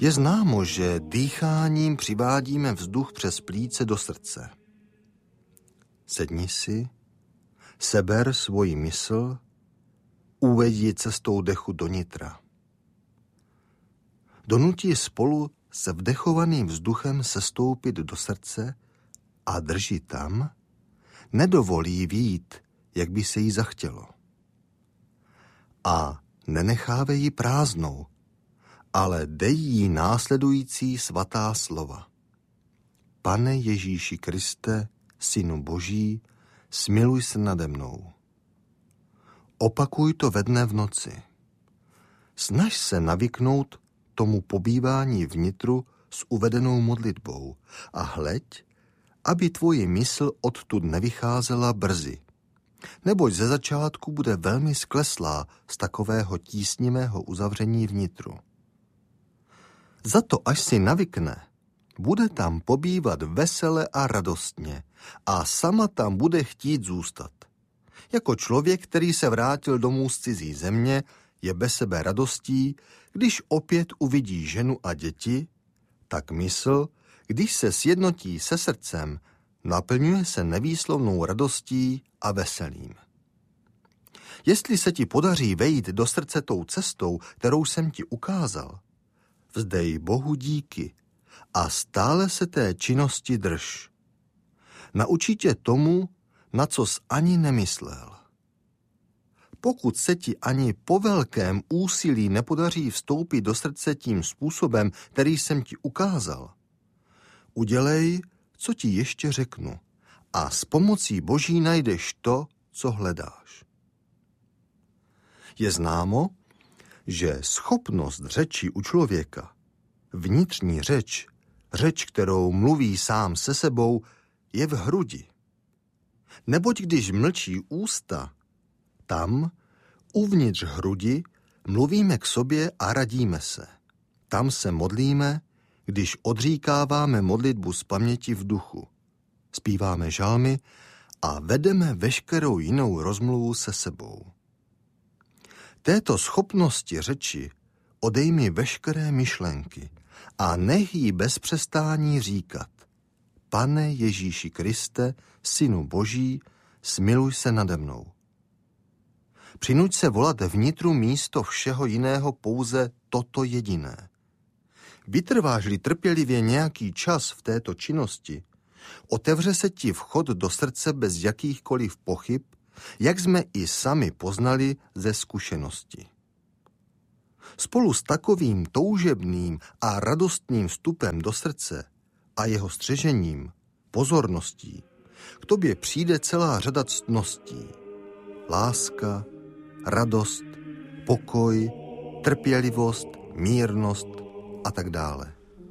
Je známo, že dýcháním přivádíme vzduch přes plíce do srdce. Sedni si, seber svoji mysl, uveď ji cestou dechu do nitra. Donutí spolu se vdechovaným vzduchem sestoupit do srdce a drží tam, nedovolí vyjít, jak by se jí zachtělo. A nenechávej ji prázdnou, ale dej jí následující svatá slova. Pane Ježíši Kriste, Synu Boží, smiluj se nade mnou. Opakuj to ve dne v noci. Snaž se navyknout tomu pobývání vnitru s uvedenou modlitbou a hleď, aby tvoje mysl odtud nevycházela brzy, neboť ze začátku bude velmi skleslá z takového tísnivého uzavření vnitru. Za to, až si navykne, bude tam pobývat vesele a radostně a sama tam bude chtít zůstat. Jako člověk, který se vrátil domů z cizí země, je bez sebe radostí, když opět uvidí ženu a děti, tak mysl, když se sjednotí se srdcem, naplňuje se nevýslovnou radostí a veselím. Jestli se ti podaří vejít do srdce tou cestou, kterou jsem ti ukázal, vzdej Bohu díky a stále se té činnosti drž. Naučí tě tomu, na co jsi ani nemyslel. Pokud se ti ani po velkém úsilí nepodaří vstoupit do srdce tím způsobem, který jsem ti ukázal, udělej, co ti ještě řeknu, a s pomocí Boží najdeš to, co hledáš. Je známo, že schopnost řeči u člověka, vnitřní řeč, kterou mluví sám se sebou, je v hrudi. Neboť když mlčí ústa, tam, uvnitř hrudi, mluvíme k sobě a radíme se. Tam se modlíme, když odříkáváme modlitbu z paměti v duchu. Zpíváme žalmy a vedeme veškerou jinou rozmluvu se sebou. Této schopnosti řeči odejmi veškeré myšlenky a nech jí bez přestání říkat: Pane Ježíši Kriste, Synu Boží, smiluj se nade mnou. Přinuť se volat vnitru místo všeho jiného pouze toto jediné. Vytrváš-li trpělivě nějaký čas v této činnosti, otevře se ti vchod do srdce bez jakýchkoliv pochyb, jak jsme i sami poznali ze zkušenosti. Spolu s takovým toužebným a radostným vstupem do srdce a jeho střežením, pozorností, k tobě přijde celá řada ctností. Láska, radost, pokoj, trpělivost, mírnost a tak dále.